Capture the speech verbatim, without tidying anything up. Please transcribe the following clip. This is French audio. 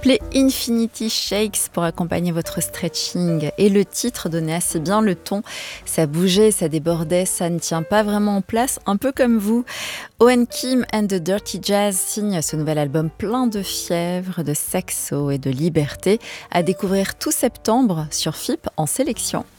s'appelait Infinity Shakes pour accompagner votre stretching. Et le titre donnait assez bien le ton. Ça bougeait, ça débordait, ça ne tient pas vraiment en place, un peu comme vous. Owen Kim and the Dirty Jazz signe ce nouvel album plein de fièvre, de saxo et de liberté à découvrir tout septembre sur F I P en sélection.